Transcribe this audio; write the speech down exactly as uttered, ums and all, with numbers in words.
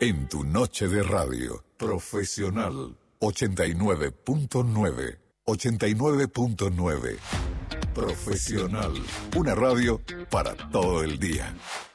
En tu noche de radio, Profesional ochenta y nueve punto nueve. ochenta y nueve punto nueve. Profesional. Una radio para todo el día.